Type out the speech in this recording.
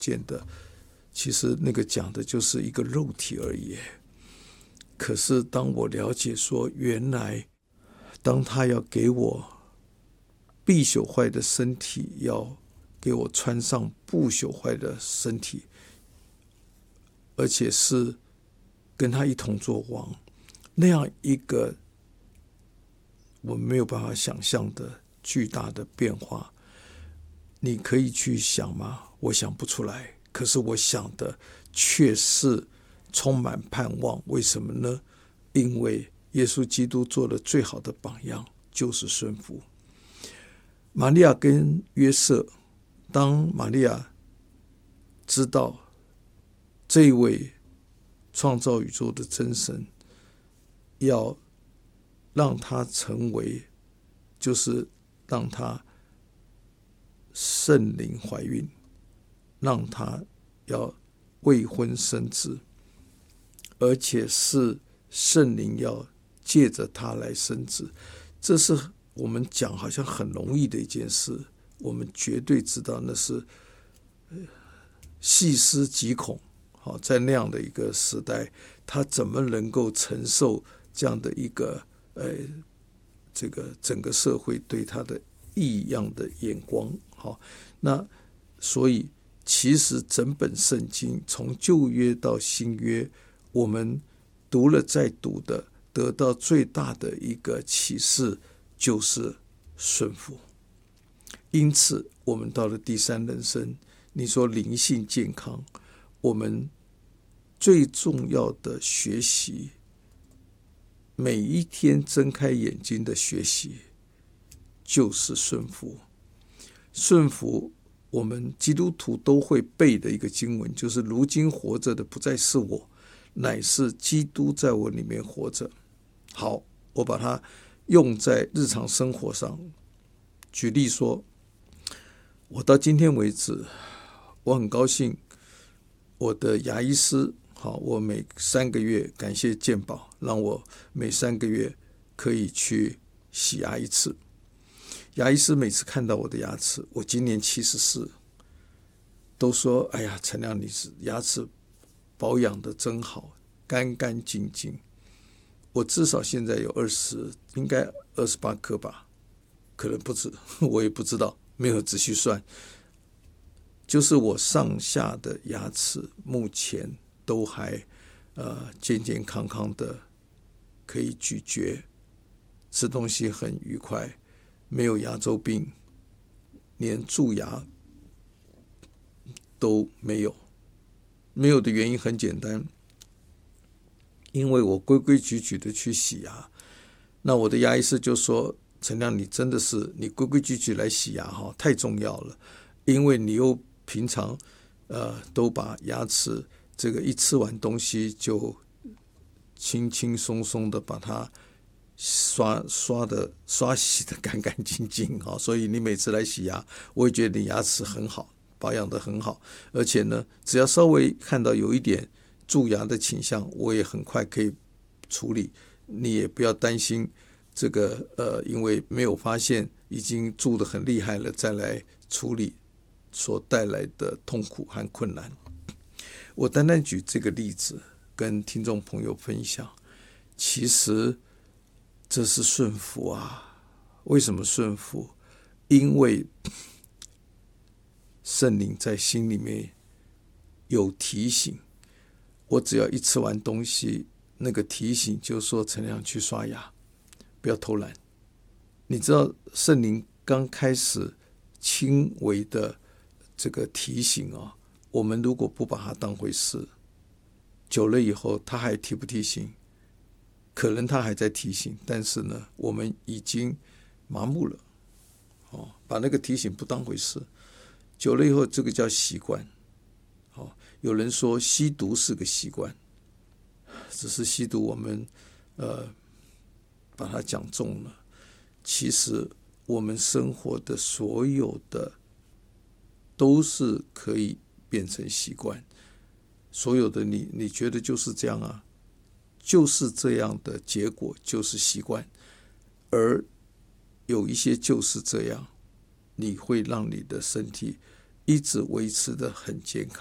见的，其实那个讲的就是一个肉体而已。可是当我了解说，原来当他要给我必朽坏的身体，要给我穿上不朽坏的身体，而且是跟他一同做王，那样一个我们没有办法想象的巨大的变化，你可以去想吗？我想不出来。可是我想的却是充满盼望。为什么呢？因为耶稣基督做的最好的榜样就是顺服。玛利亚跟约瑟，当玛利亚知道这一位创造宇宙的真神要让他成为，就是让他圣灵怀孕，让他要未婚生子，而且是圣灵要借着他来生子，这是我们讲好像很容易的一件事，我们绝对知道那是细思极恐。在那样的一个时代，他怎么能够承受这样的一个这个整个社会对他的异样的眼光？那所以其实整本圣经从旧约到新约，我们读了再读的，得到最大的一个启示就是顺服。因此我们到了第三人生，你说灵性健康，我们最重要的学习，每一天睁开眼睛的学习就是顺服。顺服我们基督徒都会背的一个经文，就是如今活着的不再是我，乃是基督在我里面活着。好，我把它用在日常生活上。举例说，我到今天为止，我很高兴我的牙医师，我每3个月，感谢健保，让我每3个月可以去洗牙一次。牙医师每次看到我的牙齿，我今年74，都说：“哎呀，陈亮，你是牙齿保养的真好，干干净净。”我至少现在有应该28颗吧，可能不止，我也不知道，没有仔细算。就是我上下的牙齿目前都还健健康康的，可以咀嚼，吃东西很愉快，没有牙周病，连蛀牙都没有。没有的原因很简单，因为我规规矩矩的去洗牙。那我的牙医师就说：“陈亮，你真的是你规规矩矩来洗牙太重要了，因为你又平常都把牙齿这个一吃完东西就轻轻松松的把它刷洗的干干净净，所以你每次来洗牙，我也觉得你牙齿很好，保养的很好，而且呢，只要稍微看到有一点蛀牙的倾向，我也很快可以处理，你也不要担心这个因为没有发现已经蛀得很厉害了再来处理所带来的痛苦和困难。”我单单举这个例子跟听众朋友分享，其实这是顺服啊。为什么顺服？因为圣灵在心里面有提醒，我只要一吃完东西，那个提醒就说陈亮去刷牙，不要偷懒。你知道圣灵刚开始轻微的这个提醒我们如果不把它当回事，久了以后他还提不提醒？可能他还在提醒，但是呢，我们已经麻木了，把那个提醒不当回事。久了以后，这个叫习惯。有人说吸毒是个习惯，只是吸毒我们把它讲重了。其实我们生活的所有的都是可以变成习惯，所有的你觉得就是这样啊，就是这样的结果就是习惯，而有一些就是这样，你会让你的身体一直维持得很健康。